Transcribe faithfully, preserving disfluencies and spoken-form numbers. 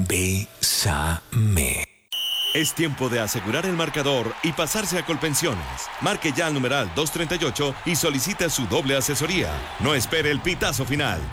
Bésame. Es tiempo de asegurar el marcador y pasarse a Colpensiones. Marque ya al numeral doscientos treinta y ocho y solicite su doble asesoría. No espere el pitazo final.